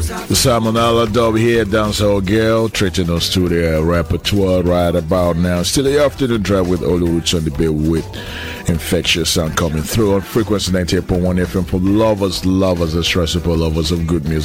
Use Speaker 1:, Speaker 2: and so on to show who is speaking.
Speaker 1: Salmonella Dub here, dancehall girl, treating us to their repertoire right about now. Still the afternoon drive with all the roots on the bed with infectious sound coming through on frequency 98.1 FM for lovers, and stressful lovers of good music.